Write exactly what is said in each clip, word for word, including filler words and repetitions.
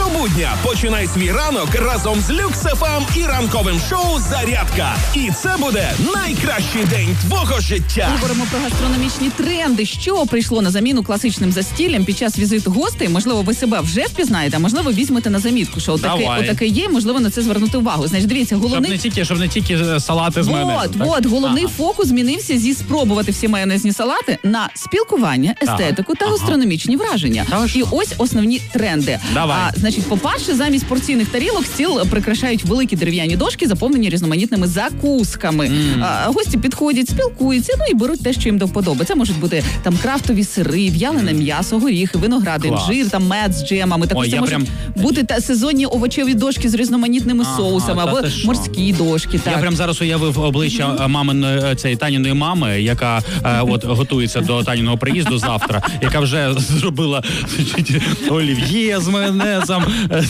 Щобудня починай свій ранок разом з Люкс еф ем і ранковим шоу «Зарядка». І це буде найкращий день твого життя. Говоримо про гастрономічні тренди. Що прийшло на заміну класичним застіллям під час візиту гостей? Можливо, ви себе вже впізнаєте, а можливо, візьмете на замітку, що отаке, отаке є, можливо, на це звернути увагу. Значить, дивіться, головний... Щоб не тільки, щоб не тільки салати з майонезом. От, от, головний ага. фокус змінився зі спробувати всі майонезні салати на спілкування, естетику та ага. гастрономічні враження. Та І ось основні тренди. Давай. А, значить, по-перше, замість порційних тарілок стіл прикрашають великі дерев'яні дошки, заповнені різноманітними закусками. Mm. А, гості підходять, спілкуються, ну і беруть те, що їм до вподоби. Це можуть бути там крафтові сири, в'ялене м'ясо, горіхи, виногради, інжир, там мед з джемами. Також Ой, це можуть прям... бути та сезонні овочеві дошки з різноманітними ага, соусами, або морські дошки. Так. Я прям зараз уявив обличчя mm-hmm. маминої, цієї Таніної мами, яка е, от готується до Таніного приїзду завтра, яка вже зробила олів'є з майонезом,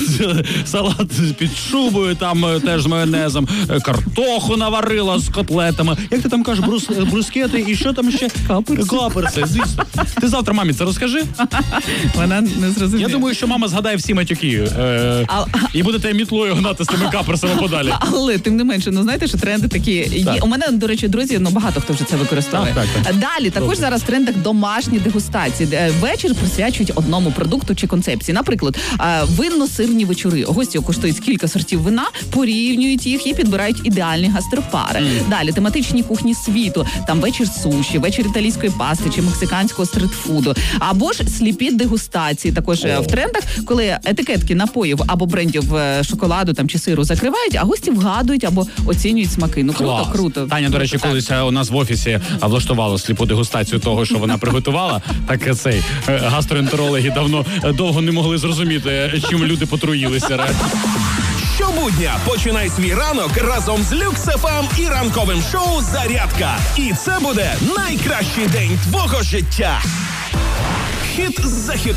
салат під шубою, там теж з майонезом, картоху наварила з котлетами. Як ти там кажеш, брус, брускети і що там ще? Каперси. Каперси, звісно. Ти завтра мамі це розкажи. Вона не зрозуміє. Я думаю, що мама згадає всі матюки е, а... і будете мітлою гнати з тими каперсами подалі. Але, тим не менше, ну знаєте, що тренди такі є. У мене, до речі, друзі, ну багато хто вже це використовує. Так, так, так. Далі, також Добре. зараз в трендах домашні дегустації. Вечір присвячують одному продукту чи концепції. Наприклад, винно-сирні вечори. Гості куштують кілька сортів вина, порівнюють їх і підбирають ідеальні гастропари. Mm. Далі, тематичні кухні світу. Там вечір суші, вечір італійської пасти чи мексиканського стритфуду. Або ж сліпі дегустації. Також oh. в трендах, коли етикетки напоїв або брендів шоколаду там чи сиру закривають, а гості вгадують або оцінюють смаки. Ну круто, Клас. круто. Таня, до речі, так. колись у нас в офісі влаштувала сліпу дегустацію того, що вона приготувала. Так цей гастроентерологи давно довго не могли зрозуміти, чим люди потруїлися. Щобудня починай свій ранок разом з Люкс еф ем і ранковим шоу «Зарядка». І це буде найкращий день твого життя. Хіт за хітом.